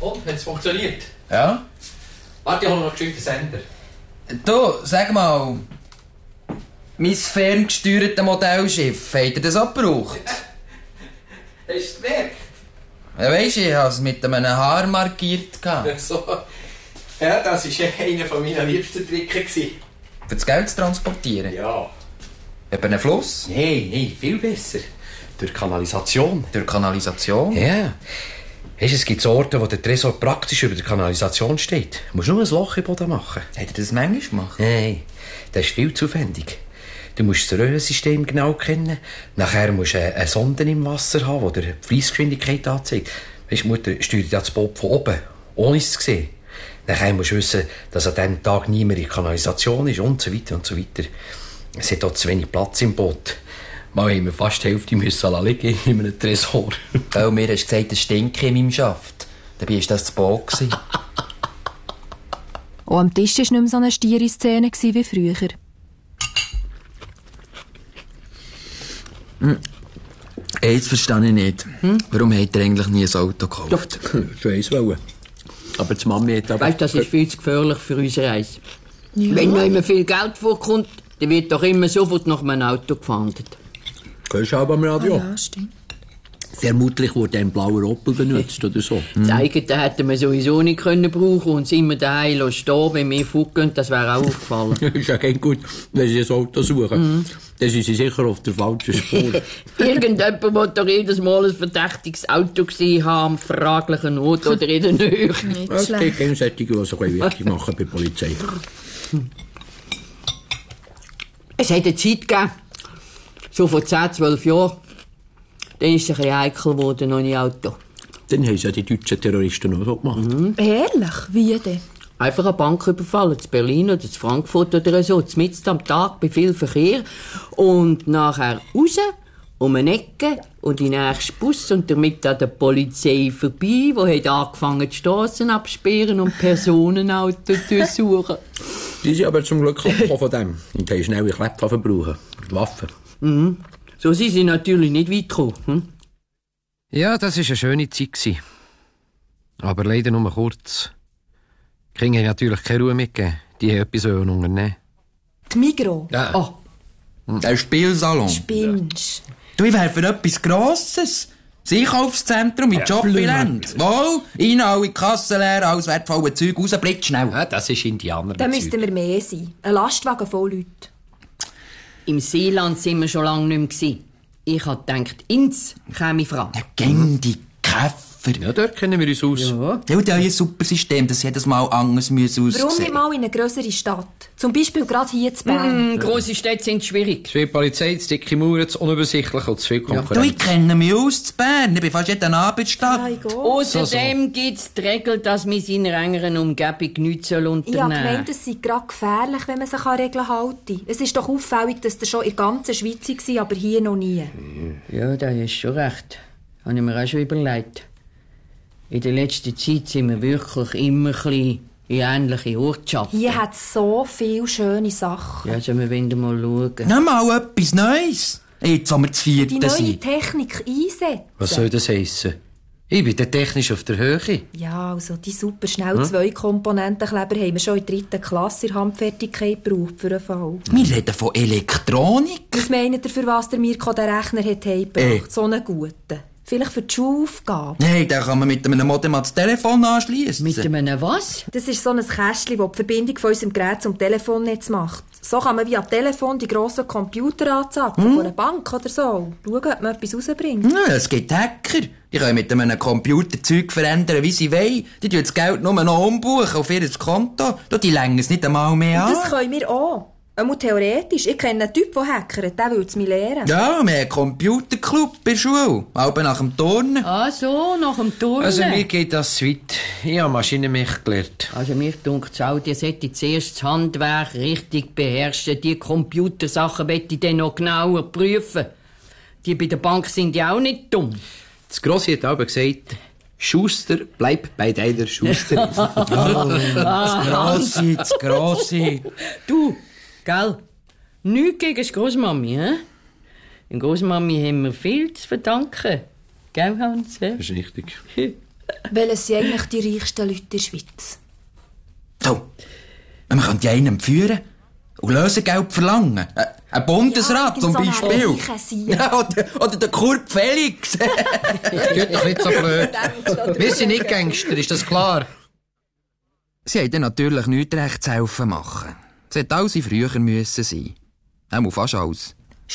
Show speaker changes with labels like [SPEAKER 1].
[SPEAKER 1] Und, hat es funktioniert?
[SPEAKER 2] Ja.
[SPEAKER 1] Warte, ich hole noch geschwind den Sender.
[SPEAKER 2] Du, sag mal, mein ferngesteuertes Modellschiff, habt ihr das auch gebraucht?
[SPEAKER 1] Hast du es gemerkt?
[SPEAKER 2] Ja, weisst du, ich habe es mit einem Haar markiert.
[SPEAKER 1] So. Ja, das war einer meiner liebsten Tricks.
[SPEAKER 2] Für das Geld zu transportieren?
[SPEAKER 1] Ja.
[SPEAKER 2] Über einen Fluss?
[SPEAKER 1] Nein, viel besser. Durch Kanalisation.
[SPEAKER 2] Durch Kanalisation?
[SPEAKER 1] Ja. Weißt, es gibt Orte, wo der Tresor praktisch über der Kanalisation steht. Du musst nur ein Loch im Boden machen.
[SPEAKER 2] Hat er das manchmal gemacht?
[SPEAKER 1] Nein, das ist viel zu aufwendig. Du musst das Röhrensystem genau kennen. Nachher musst du eine Sonde im Wasser haben, die dir die Fliessgeschwindigkeit anzeigt. Weißt, die Mutter steuert das Boot von oben, ohne es zu sehen. Nachher musst du wissen, dass an diesem Tag niemand in der Kanalisation ist und so weiter und so weiter. Es hat auch zu wenig Platz im Boot. Mal haben wir fast die Hälfte müssen liegen in einem Tresor.
[SPEAKER 2] Weil mir hast gesagt, es stinke in meinem Schaft. Dabei war das das Boot.
[SPEAKER 3] Auch am Tisch war nicht mehr so eine stiere Szene wie früher.
[SPEAKER 2] Jetzt verstehe ich nicht. Warum hat er eigentlich nie ein Auto gekauft?
[SPEAKER 4] Ich weiss wollen. Aber die Mami hat aber...
[SPEAKER 5] Weißt, das ist viel zu gefährlich für unsere Reise. Ja. Wenn noch immer viel Geld vorkommt, dann wird doch immer sofort nach einem Auto gefahndet.
[SPEAKER 4] Hörst du auch am Radio?
[SPEAKER 3] Ja, stimmt.
[SPEAKER 4] Vermutlich wurde ein blauer Opel benutzt oder so.
[SPEAKER 5] Das eigene hätten wir sowieso nicht können brauchen und sind wir daheim stehen, wenn wir fortgehen, das wäre auch aufgefallen.
[SPEAKER 4] Ist ja kein gut, wenn sie ein Auto suchen. Dann sind sie sicher auf der falschen Spur.
[SPEAKER 5] Irgendjemand wird doch jedes Mal ein verdächtiges Auto gesehen haben, am fraglichen Ort oder in der Nähe.
[SPEAKER 4] Es gibt gegenseitige, die sich wichtig machen bei der Polizei.
[SPEAKER 5] Es hat eine Zeit gegeben, so vor 10, 12 Jahren. Dann ist es ein bisschen heikel geworden, noch ein Auto.
[SPEAKER 4] Dann haben es ja die deutschen Terroristen auch so gemacht.
[SPEAKER 3] Ehrlich? Wie denn?
[SPEAKER 5] Einfach eine Bank überfallen, zu Berlin oder zu Frankfurt oder so, mitten am Tag bei viel Verkehr. Und nachher raus, um eine Ecke und in den nächsten Bus und damit an der Polizei vorbei, die hat angefangen, die Strassen absperren und Personenautos durchsuchen.
[SPEAKER 4] Die sind aber zum Glück abgekommen von dem. Und haben schnell Kleppwaffen brauchen. Waffen.
[SPEAKER 5] So sind sie natürlich nicht weit gekommen.
[SPEAKER 1] Ja, das war eine schöne Zeit. Aber leider nur kurz. Die Kinder haben natürlich keine Ruhe mitgegeben. Die haben etwas unternehmen.
[SPEAKER 3] Die Migros?
[SPEAKER 1] Ja.
[SPEAKER 5] Oh,
[SPEAKER 2] Ein Spielsalon.
[SPEAKER 3] Spinnst.
[SPEAKER 2] Du, ich wäre für etwas Grosses. Das Einkaufszentrum mit Jobbilanz. Wohl, rein, alle Kassen leer, alles wertvolle Zeug, raus, blitz schnell.
[SPEAKER 1] Ja, das ist Indianer.
[SPEAKER 3] Da müssten wir mehr sein. Ein Lastwagen voll Leute.
[SPEAKER 5] im Seeland sind wir schon lange nicht mehr gewesen. Ich hab gedacht, ins käme Frage.
[SPEAKER 2] Ja, gäng die Käfer.
[SPEAKER 1] Ja, dort kennen wir uns aus.
[SPEAKER 5] Ja.
[SPEAKER 2] Ja, die haben ein super System, das jedes Mal anders aussehen.
[SPEAKER 3] Warum nicht mal in eine grössere Stadt? Zum Beispiel gerade hier zu Bern.
[SPEAKER 5] Grosse Städte sind schwierig.
[SPEAKER 1] Zu viel Polizei, zu dicke Mauern, zu unübersichtlich und zu viel
[SPEAKER 2] Du,
[SPEAKER 1] Konkurrenz.
[SPEAKER 2] ich kenne mich aus zu Bern. Ich bin fast jeden Abend Stadt.
[SPEAKER 5] Außerdem gibt's die Regel, dass man in einer engeren Umgebung nichts unternehmen soll.
[SPEAKER 3] Ich habe gemeint, es sei gerade gefährlich, wenn man sich an Regeln halten kann. Es ist doch auffällig, dass der schon in der ganzen Schweiz war, aber hier noch nie.
[SPEAKER 5] Ja, da hast schon recht. Habe ich mir auch schon überlegt. In der letzten Zeit sind wir wirklich immer ein bisschen in ähnliche Ortschaften.
[SPEAKER 3] Hier hat es so viele schöne Sachen.
[SPEAKER 5] Ja, also wir wollen mal schauen.
[SPEAKER 2] Na, mal etwas Neues. Jetzt, wo wir zu
[SPEAKER 3] Die
[SPEAKER 2] vierten
[SPEAKER 3] neue
[SPEAKER 2] sind.
[SPEAKER 3] Technik einsetzen.
[SPEAKER 1] Was soll das heissen? Ich bin technisch auf der Höhe.
[SPEAKER 3] Ja, also die super schnell 2-Komponentenkleber haben wir schon in der 3. Klasse in der Handfertigkeit gebraucht für einen Fall.
[SPEAKER 2] Wir reden von Elektronik.
[SPEAKER 3] Was meint ihr, für was der Mirko den Rechner hat heimgebracht? So einen guten. Vielleicht für die Schulaufgabe.
[SPEAKER 2] Hey, da kann man mit einem Modem ans Telefon anschliessen.
[SPEAKER 5] Mit einem was?
[SPEAKER 3] Das ist so ein Kästchen, das die Verbindung von unserem Gerät zum Telefonnetz macht. So kann man via Telefon die grossen Computer anzapfen, von einer Bank oder so. Schauen, ob man etwas rausbringt.
[SPEAKER 2] Ja, es gibt Hacker. Die können mit einem Computer Zeug verändern, wie sie wollen. Die tun das Geld nur noch umbuchen auf ihr Konto. Die längen es nicht einmal mehr an.
[SPEAKER 3] Das können wir auch. Einmal theoretisch. Ich kenne einen Typ, der hackert. Der will es mir lehren.
[SPEAKER 2] Ja, wir haben einen Computerclub bei der Schule. Halb nach dem Turnen.
[SPEAKER 5] Ah so, nach dem Turnen.
[SPEAKER 1] Also mir geht das zu weit. Ich habe Maschinenmech gelernt.
[SPEAKER 5] Also mir dunkt es auch, die sollte zuerst das Handwerk richtig beherrschen. Die Computersachen möchte ich dann noch genauer prüfen. Die bei der Bank sind ja auch nicht dumm.
[SPEAKER 1] Das Grossi hat aber gesagt, Schuster, bleib bei deiner Schuster.
[SPEAKER 2] Das Grosse.
[SPEAKER 5] Du, gell? Nichts gegen die Großmami, hä? Der Großmami haben wir viel zu verdanken. Gell, Hans?
[SPEAKER 1] Das ist richtig.
[SPEAKER 3] Welches sind eigentlich die reichsten Leute in der Schweiz?
[SPEAKER 2] So, man könnte ja einen entführen und Lösegeld verlangen. Ein Bundesrat zum Beispiel. Ja, oder der Kurt Felix.
[SPEAKER 1] Tut doch nicht so blöd. Wir sind nicht Gangster, ist das klar?
[SPEAKER 2] Sie hätten natürlich nichts recht zu helfen machen. Es hätte alles früher müssen sein. Auch fast alles.